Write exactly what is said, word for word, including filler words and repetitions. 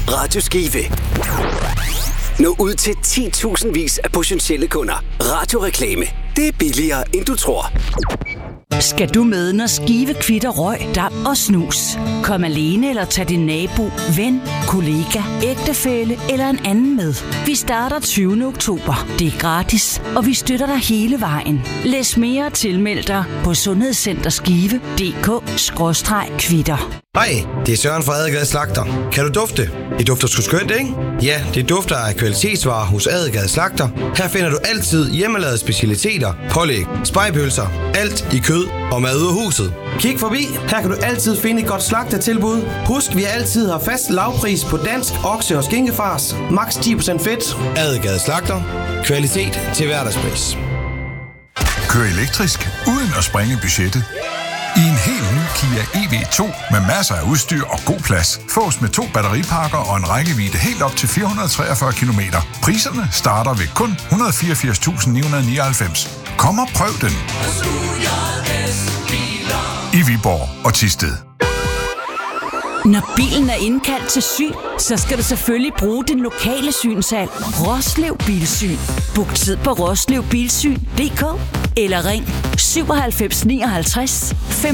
Radio Skive. Nå ud til ti tusind vis af potentielle kunder. Radioreklame. Det er billigere, end du tror. Skal du med, når Skive kvitter røg, dam og snus? Kom alene eller tag din nabo, ven, kollega, ægtefælle eller en anden med. Vi starter tyvende oktober. Det er gratis, og vi støtter dig hele vejen. Læs mere og tilmeld dig på sundhedscenterskive punktum d k skråstreg kvitter. Hej, det er Søren fra Adegade Slagter. Kan du dufte? Det dufter sgu skønt, ikke? Ja, det dufter af kvalitetsvarer hos Adegade Slagter. Her finder du altid hjemmelavede specialiteter, pålæg, spegepølser, alt i kød og mad ud af huset. Kig forbi, her kan du altid finde et godt slagtertilbud. Husk, vi altid har fast lavpris på dansk okse- og skinkefars. Max ti procent fedt. Adegade Slagter. Kvalitet til hverdagspris. Kør elektrisk uden at sprænge budgettet. I en helt ny Kia E V to med masser af udstyr og god plads. Fås med to batteripakker og en rækkevidde helt op til fire hundrede og treogfyrre kilometer. Priserne starter ved kun et hundrede og fireogfirs tusind ni hundrede og nioghalvfems. Kom og prøv den. I Viborg og Thisted. Når bilen er indkaldt til syn, så skal du selvfølgelig bruge den lokale synshal. Roslev Bilsyn. Book tid på roslev bilsyn punktum d k eller ring syvoghalvfems nioghalvtreds